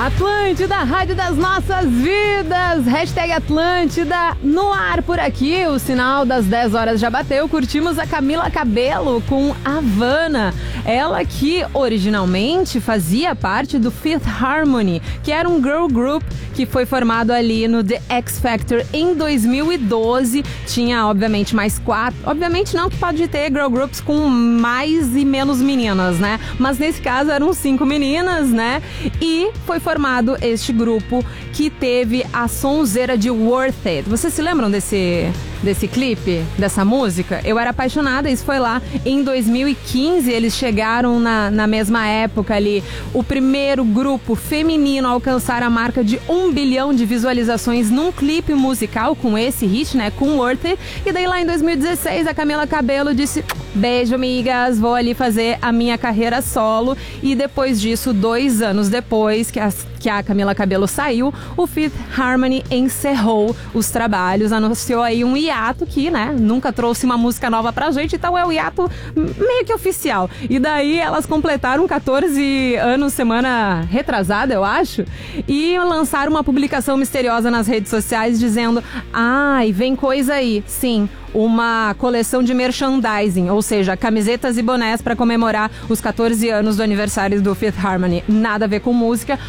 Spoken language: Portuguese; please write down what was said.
Atlântida, rádio das nossas vidas, hashtag Atlântida, no ar por aqui, o sinal das 10 horas já bateu, curtimos a Camila Cabello com Havana, ela que originalmente fazia parte do Fifth Harmony, que era um girl group que foi formado ali no The X Factor em 2012, tinha obviamente mais 4, obviamente não que pode ter girl groups com mais e menos meninas, né, mas nesse caso eram 5 meninas, né, e foi formado este grupo que teve a sonzeira de Worth It. Vocês se lembram desse clipe, dessa música? Eu era apaixonada, isso foi lá em 2015, eles chegaram na mesma época ali, o primeiro grupo feminino a alcançar a marca de 1 bilhão de visualizações num clipe musical com esse hit, né, com Worth It, e daí lá em 2016 a Camila Cabello disse, beijo amigas, vou ali fazer a minha carreira solo, e depois disso, 2 anos depois que a Camila Cabello saiu, o Fifth Harmony encerrou os trabalhos, anunciou aí um hiato que, né, nunca trouxe uma música nova pra gente, então é o hiato meio que oficial. E daí elas completaram 14 anos semana retrasada, eu acho, e lançaram uma publicação misteriosa nas redes sociais dizendo, ai, vem coisa aí, sim, uma coleção de merchandising, ou seja, camisetas e bonés para comemorar os 14 anos do aniversário do Fifth Harmony. Nada a ver com música,